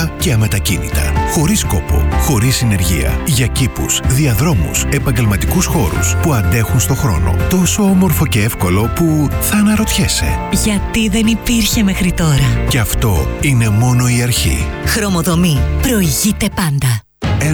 αυτοκίνητα και αμετακίνητα. Χωρίς κόπο, χωρίς συνεργεία. Για κήπους, διαδρόμους, επαγγελματικούς χώρους που αντέχουν στο χρόνο. Τόσο όμορφο και εύκολο που θα αναρωτιέσαι. Γιατί δεν υπήρχε μέχρι τώρα. Και αυτό είναι μόνο η αρχή. Χρωμοδομή. Προηγείται πάντα.